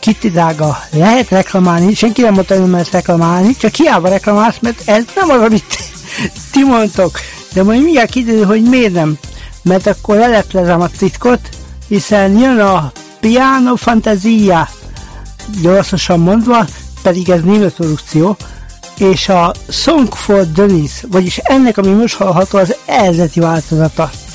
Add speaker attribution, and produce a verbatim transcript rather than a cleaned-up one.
Speaker 1: Kitty drága, lehet reklamálni, senki nem mondta, hogy mert reklamálni, csak hiába reklamálsz, mert ez nem az, amit ti mondtok. De majd mindjárt kiderül, hogy miért nem. Mert akkor leleplezem a titkot, hiszen jön a Piano Fantasia, gyorsan mondva, pedig ez német produkció, és a Song for Denise, vagyis ennek, ami most hallható, az eredeti változata.